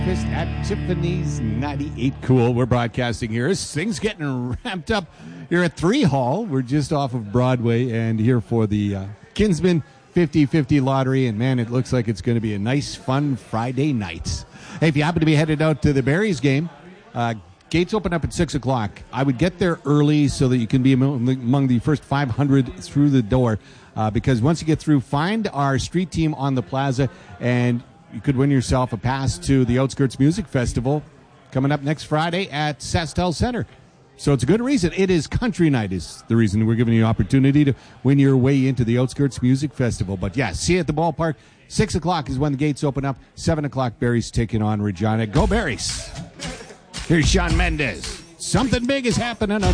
Breakfast at Tiffany's 98 Cool. We're broadcasting here. This thing's getting ramped up here at 3 Hall. We're just off of Broadway and here for the Kinsman 50-50 lottery. And, man, it looks like it's going to be a nice, fun Friday night. Hey, if you happen to be headed out to the Berries game, gates open up at 6 o'clock. I would get there early so that you can be among the first 500 through the door. Because once you get through, find our street team on the plaza, and you could win yourself a pass to the Outskirts Music Festival coming up next Friday at Sastel Center. So it's a good reason. It is country night is the reason we're giving you an opportunity to win your way into the Outskirts Music Festival. But, yeah, see you at the ballpark. 6 o'clock is when the gates open up. 7 o'clock, Berries taking on Regina. Go Berries! Here's Shawn Mendes. Something big is happening.